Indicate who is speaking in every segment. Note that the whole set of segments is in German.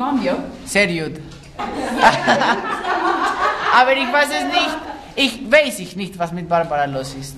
Speaker 1: waren wir?
Speaker 2: Sehr gut. Aber ich weiß es nicht. Ich weiß nicht, was mit Barbara los ist.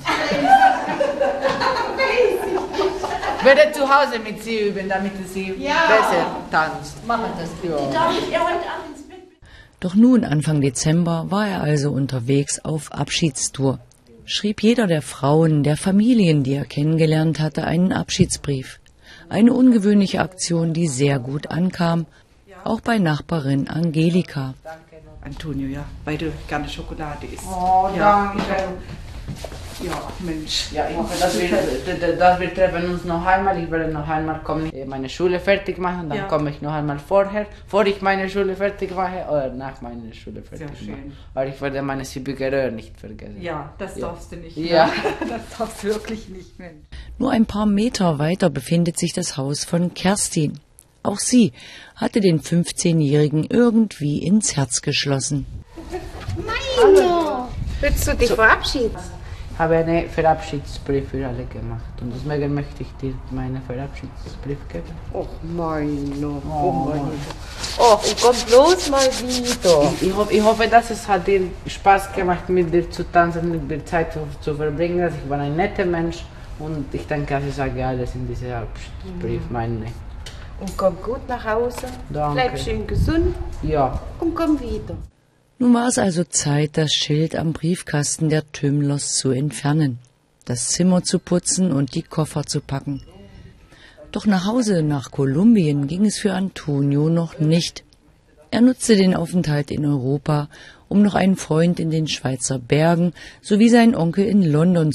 Speaker 2: Ich werde zu Hause mit sie üben, damit sie besser tanzt.
Speaker 1: Machen das.
Speaker 2: Ja.
Speaker 3: Doch nun, Anfang Dezember, war er also unterwegs auf Abschiedstour. Schrieb jeder der Frauen, der Familien, die er kennengelernt hatte, einen Abschiedsbrief. Eine ungewöhnliche Aktion, die sehr gut ankam, auch bei Nachbarin Angelika.
Speaker 4: Antonio, ja, weil du gerne Schokolade isst.
Speaker 2: Oh,
Speaker 4: ja.
Speaker 2: danke.
Speaker 4: Ja, Mensch.
Speaker 2: Ja, ich hoffe, dass wir treffen uns noch einmal. Ich werde noch einmal kommen, meine Schule fertig machen. Dann komme ich noch einmal vorher, bevor ich meine Schule fertig mache oder nach meiner Schule fertig mache. Aber ich werde meine Siebengeröhr nicht vergessen.
Speaker 4: Ja, das darfst du nicht.
Speaker 2: Ja.
Speaker 4: Das darfst du wirklich nicht, Mensch.
Speaker 3: Nur ein paar Meter weiter befindet sich das Haus von Kerstin. Auch sie hatte den 15-Jährigen irgendwie ins Herz geschlossen.
Speaker 5: Meino! Willst du dich verabschieden?
Speaker 2: Ich habe einen Verabschiedsbrief für alle gemacht und deswegen möchte ich dir meinen Verabschiedsbrief geben.
Speaker 5: Och, Meino. Oh, Meino. Oh, komm bloß mal wieder.
Speaker 2: Ich hoffe, dass es hat dir Spaß gemacht, mit dir zu tanzen, mit dir Zeit zu verbringen. Ich war ein netter Mensch und ich denke, ich sage alles in diesem Abschiedsbrief. Meine.
Speaker 5: Und komm gut nach Hause.
Speaker 2: Danke.
Speaker 5: Bleib schön gesund.
Speaker 2: Ja.
Speaker 5: Und komm wieder.
Speaker 3: Nun war es also Zeit, das Schild am Briefkasten der Tümlers zu entfernen, das Zimmer zu putzen und die Koffer zu packen. Doch nach Hause nach Kolumbien ging es für Antonio noch nicht. Er nutzte den Aufenthalt in Europa, um noch einen Freund in den Schweizer Bergen sowie seinen Onkel in London